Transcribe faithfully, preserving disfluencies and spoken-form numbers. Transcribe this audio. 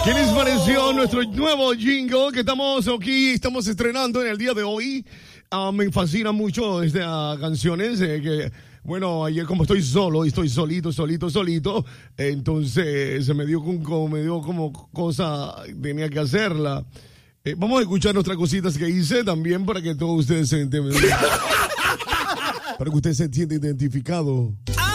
¿Qué les pareció nuestro nuevo jingle que estamos aquí, estamos estrenando en el día de hoy? Uh, me fascina mucho estas canciones, eh, que, bueno, ayer como estoy solo, y estoy solito, solito, solito, eh, entonces se me dio como, me dio como cosa, tenía que hacerla. Eh, vamos a escuchar otras cositas que hice también para que todos ustedes se entiendan. Para que ustedes se sientan identificados.